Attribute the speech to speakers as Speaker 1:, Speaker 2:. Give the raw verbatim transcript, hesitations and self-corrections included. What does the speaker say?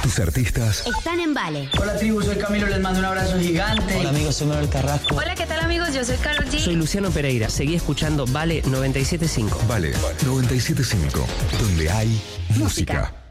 Speaker 1: Tus artistas
Speaker 2: están en Vale.
Speaker 3: Hola tribu, soy Camilo, les mando un abrazo gigante.
Speaker 4: Hola amigos, soy Manuel Carrasco.
Speaker 5: Hola, ¿qué tal amigos? Yo soy Karol G.
Speaker 6: Soy Luciano Pereira, seguí escuchando Vale noventa y siete punto cinco.
Speaker 1: Vale noventa y siete punto cinco, donde hay música. música.